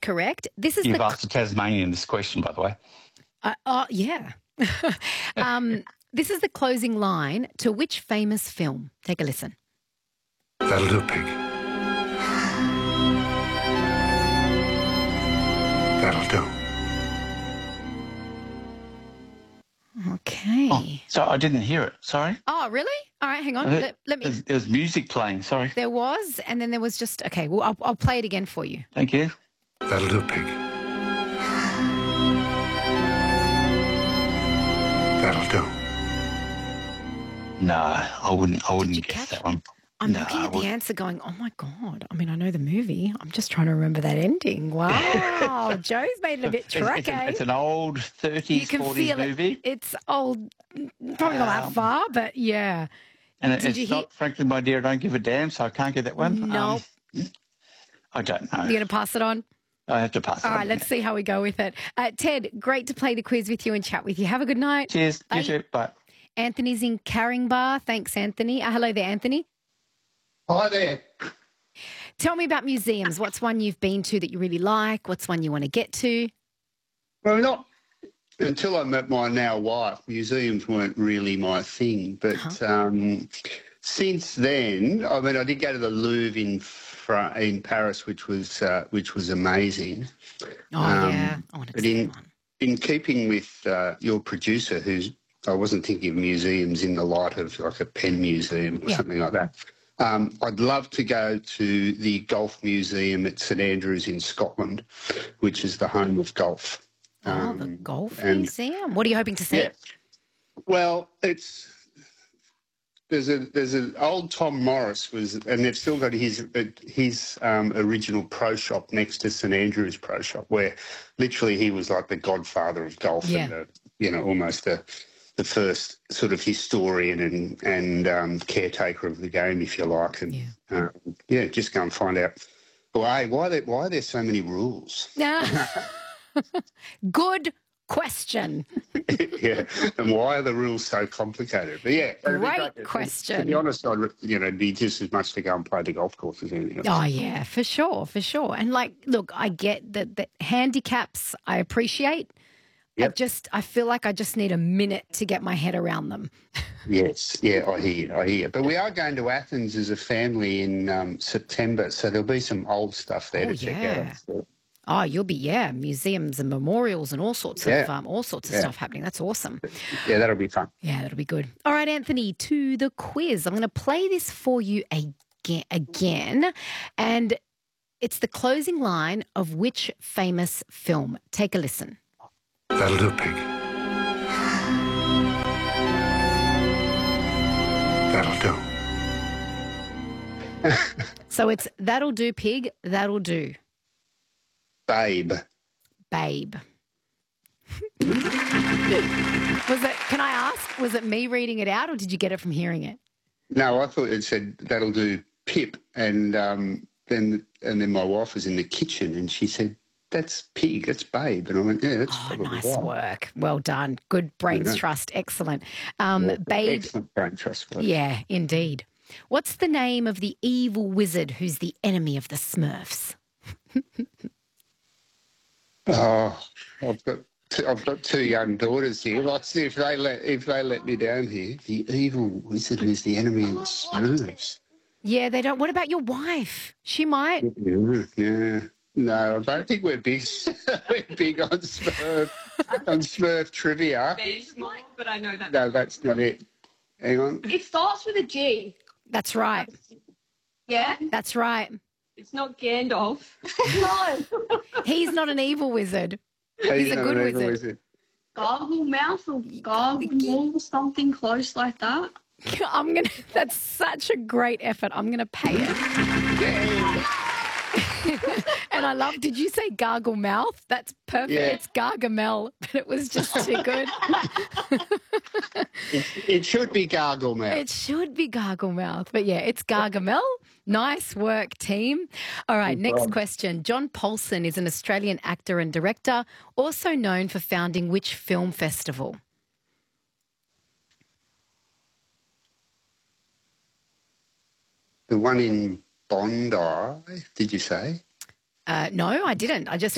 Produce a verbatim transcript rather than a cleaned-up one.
correct. This is You've the... asked a Tasmanian this question, by the way. Uh, oh, yeah. um, this is the closing line to which famous film? Take a listen. That'll do, pig. That'll do. Okay. Oh, so I didn't hear it. Sorry. Oh, really? All right, hang on. Uh, Let, let me... There's, there's music playing. Sorry. There was, and then there was just... Okay, well, I'll, I'll play it again for you. Thank you. That'll do, pig. That'll do. No, I wouldn't. I wouldn't you guess catch that one. I'm No, looking I at the wouldn't. answer going, oh, my God. I mean, I know the movie. I'm just trying to remember that ending. Wow. Joe's made it a bit It's, it's, tricky. it's an old You thirties, can forties feel movie. it. It's old, probably not that Um, far, but yeah. And it, Did it's you hear- not, frankly, my dear, I don't give a damn, so I can't get that one. Nope. Um, I don't know. You're going to pass it on? I have to pass it All on. right, let's see how we go with it. Uh, Ted, great to play the quiz with you and chat with you. Have a good night. Cheers. Bye. You too. Bye. Anthony's in Caringbah. Thanks, Anthony. Uh, hello there, Anthony. Hi there. Tell me about museums. What's one you've been to that you really like? What's one you want to get to? Well, not until I met my now wife, museums weren't really my thing. But Uh-huh. um, since then, I mean, I did go to the Louvre in Fra- in Paris, which was uh, which was amazing. Oh, Um, yeah. I want to but see in- that one. In keeping with uh, your producer, who's I wasn't thinking of museums in the light of like a pen museum or Yeah. something like that. Um, I'd love to go to the Golf Museum at St Andrews in Scotland, which is the home of golf. Oh, the Um, Golf and- Museum. What are you hoping to see? Yeah. Well, it's there's a there's an old Tom Morris was, and they've still got his his um, original pro shop next to St Andrews Pro Shop, where literally he was like the godfather of golf, Yeah. and the, you know almost the the first sort of historian and and um, caretaker of the game, if you like, and Yeah. um, yeah, just go and find out why why there, why are there so many rules? Good question. Yeah, and why are the rules so complicated? But yeah, it'd be Great great. question. To be honest, I'd you know it'd be just as much to go and play the golf course as anything else. Oh, yeah, for sure, for sure. And, like, look, I get that the handicaps I appreciate. I Yep. just, I feel like I just need a minute to get my head around them. Yes, yeah, I hear, you, I hear. you. But we are going to Athens as a family in um, September, so there'll be some old stuff there Oh, to check yeah. out. So, Oh, you'll be, yeah, museums and memorials and all sorts of, Yeah. um, all sorts of Yeah. stuff happening. That's awesome. yeah, that'll be fun. Yeah, that'll be good. All right, Anthony, to the quiz. I'm going to play this for you again, again, and it's the closing line of which famous film? Take a listen. That'll do, pig. That'll do. So it's That'll Do, Pig, That'll Do, Babe. Babe. Was it, can I ask, was it me reading it out or did you get it from hearing it? No, I thought it said that'll do Pip, and um, then and then my wife was in the kitchen and she said, "That's Pig, that's Babe," and I went, "Yeah, that's Oh, probably nice right." work. Well done. Good brains Yeah. trust. Excellent. Um, Yeah, Babe. excellent brain trust. Work. Yeah, indeed. What's the name of the evil wizard who's the enemy of the Smurfs? Oh, I've got two, I've got two young daughters here. Let's see if they let if they let me down here. The evil wizard who's the enemy of the Smurfs. Yeah, they don't. What about your wife? She might. Yeah, yeah. No, I don't think we're big. We're big on Smurf on Smurf trivia. There's mine, but I know that. No, that's not it. Hang on. It starts with a G. That's right. Yeah? That's right. It's not Gandalf. no. He's not an evil wizard. He's a not good an evil wizard. Gargle mouth or gargle or something close like that. I'm gonna. That's such a great effort. I'm gonna pay it. And I love. Did you say gargle mouth? That's perfect. Yeah. It's Gargamel, but it was just too good. It, it should be gargle mouth. It should be gargle mouth, but yeah, it's Gargamel. Nice work, team. All right, next question. John Paulson is an Australian actor and director, also known for founding which film festival? The one in Bondi, did you say? Uh, no, I didn't. I just